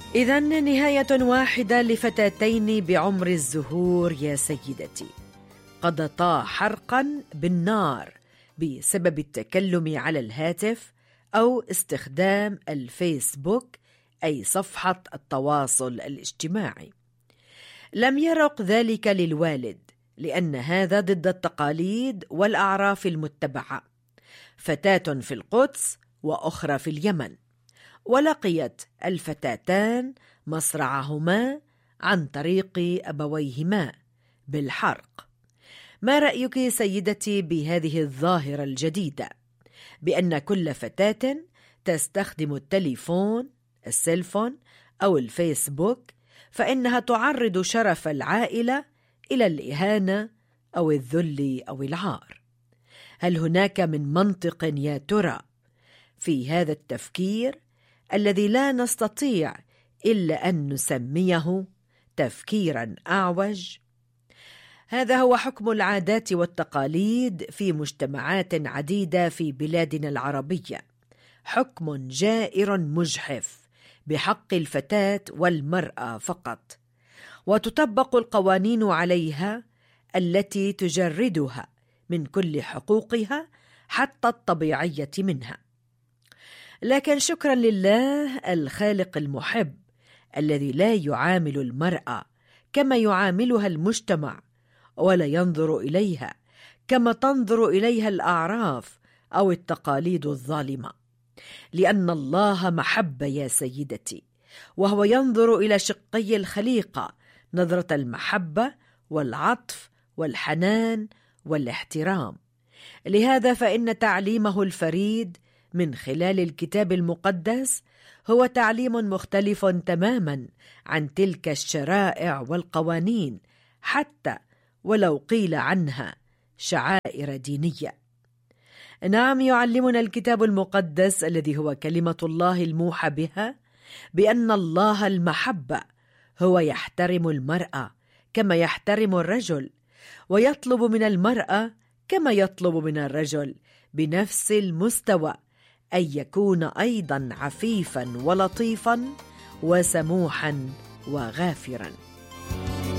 إذن نهاية واحدة لفتاتين بعمر الزهور يا سيدتي، قضتا حرقا بالنار بسبب التكلم على الهاتف أو استخدام الفيسبوك أي صفحة التواصل الاجتماعي. لم يرق ذلك للوالد لأن هذا ضد التقاليد والأعراف المتبعة. فتاة في القدس وأخرى في اليمن، ولقيت الفتاتان مصرعهما عن طريق أبويهما بالحرق. ما رأيك سيدتي بهذه الظاهرة الجديدة بأن كل فتاة تستخدم السيلفون أو الفيسبوك فإنها تعرض شرف العائلة إلى الإهانة أو الذل أو العار؟ هل هناك من منطق يا ترى في هذا التفكير الذي لا نستطيع إلا أن نسميه تفكيرا أعوج؟ هذا هو حكم العادات والتقاليد في مجتمعات عديدة في بلادنا العربية، حكم جائر مجحف بحق الفتاة والمرأة فقط، وتطبق القوانين عليها التي تجردها من كل حقوقها حتى الطبيعية منها. لكن شكرا لله الخالق المحب الذي لا يعامل المرأة كما يعاملها المجتمع، ولا ينظر إليها كما تنظر إليها الأعراف أو التقاليد الظالمة، لأن الله محبة يا سيدتي، وهو ينظر إلى شقي الخليقة نظرة المحبة والعطف والحنان والاحترام. لهذا فإن تعليمه الفريد من خلال الكتاب المقدس هو تعليم مختلف تماما عن تلك الشرائع والقوانين، حتى ولو قيل عنها شعائر دينية. نعم، يعلمنا الكتاب المقدس الذي هو كلمة الله الموحى بها بأن الله المحبة هو يحترم المرأة كما يحترم الرجل، ويطلب من المرأة كما يطلب من الرجل بنفس المستوى أن يكون أيضا عفيفا ولطيفا وسموحا وغافرا.